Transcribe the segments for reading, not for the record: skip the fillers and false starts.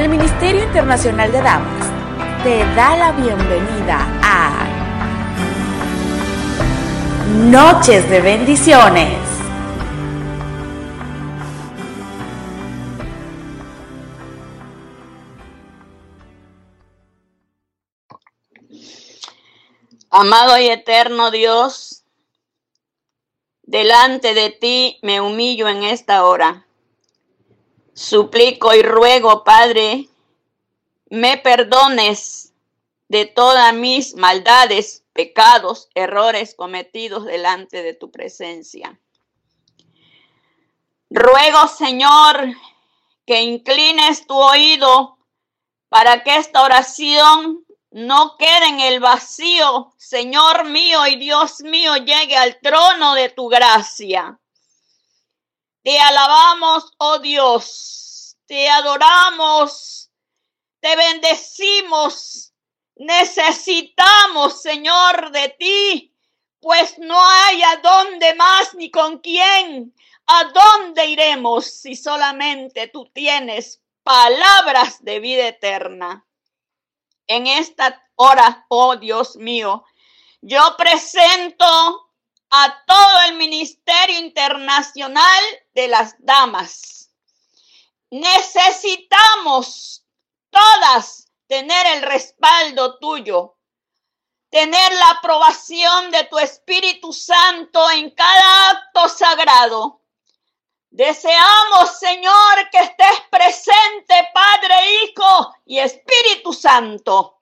El Ministerio Internacional de Damas te da la bienvenida a Noches de Bendiciones. Amado y eterno Dios, delante de ti me humillo en esta hora. Suplico y ruego, Padre, me perdones de todas mis maldades, pecados, errores cometidos delante de tu presencia. Ruego, Señor, que inclines tu oído para que esta oración no quede en el vacío, Señor mío y Dios mío, llegue al trono de tu gracia. Te alabamos, oh Dios, te adoramos, te bendecimos, necesitamos, Señor, de ti, pues no hay a dónde más ni con quién, a dónde iremos si solamente tú tienes palabras de vida eterna. En esta hora, oh Dios mío, yo presento a todo el Ministerio Internacional de las Damas. Necesitamos todas tener el respaldo tuyo, tener la aprobación de tu Espíritu Santo en cada acto sagrado. Deseamos, Señor, que estés presente, Padre, Hijo y Espíritu Santo.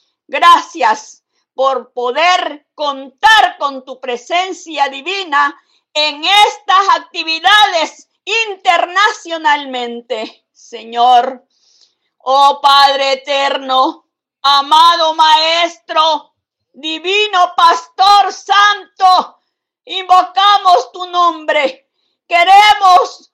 Gracias por poder contar con tu presencia divina en estas actividades internacionalmente, Señor. Oh Padre eterno, amado Maestro, divino Pastor Santo, invocamos tu nombre. Queremos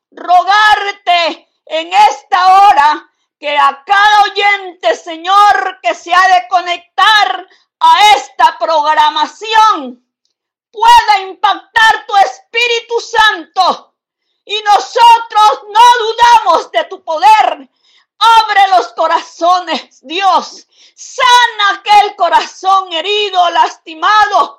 rogarte en esta hora que a cada oyente, Señor, que se ha de conectar a esta programación, pueda impactar tu Espíritu Santo. Y nosotros no dudamos de tu poder. Abre los corazones, Dios. Sana aquel corazón herido, lastimado.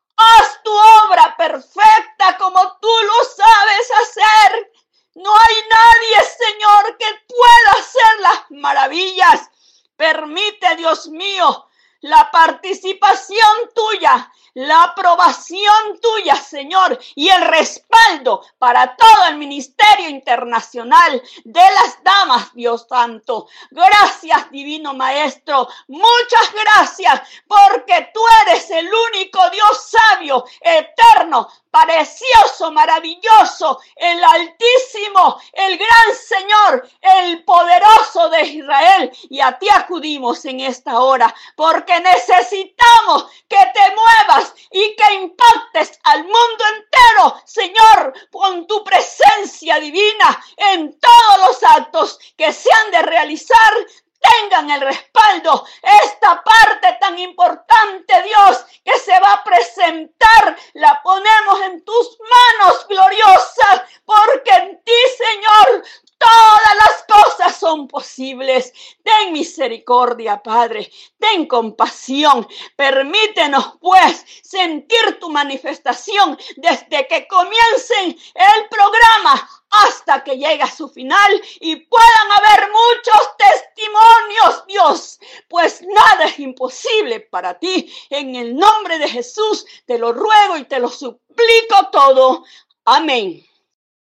Haz tu obra perfecta como tú lo sabes hacer. No hay nadie, Señor, que pueda hacer las maravillas. Permite, Dios mío, la participación tuya, la aprobación tuya, Señor, y el respaldo para todo el Ministerio Internacional de las Damas, Dios Santo. Gracias, Divino Maestro. Muchas gracias, porque tú eres el único Dios sabio, eterno, precioso, maravilloso, el Altísimo, el gran Señor, el poderoso de Israel. Y a ti acudimos en esta hora, porque necesitamos que te muevas y que impactes al mundo entero, Señor, con tu presencia divina en todos los actos que se han de realizar. Tengan el respaldo, esta parte tan importante, Dios, que se va a presentar, la ponemos en tus manos gloriosas, porque en ti, Señor, todas las cosas son posibles. Ten misericordia, Padre. Ten compasión. Permítenos, pues, sentir tu manifestación desde que comiencen el programa hasta que llegue a su final y puedan haber muchos testimonios, Dios, pues nada es imposible para ti. En el nombre de Jesús te lo ruego y te lo suplico todo. Amén.